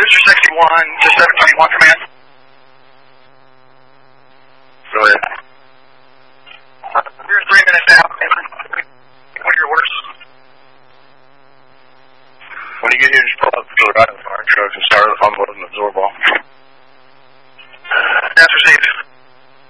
Booster 61 to 721 command. Go ahead. We're 3 minutes out. What are your orders? When you get here, just pull up to the right of the fire truck and start on the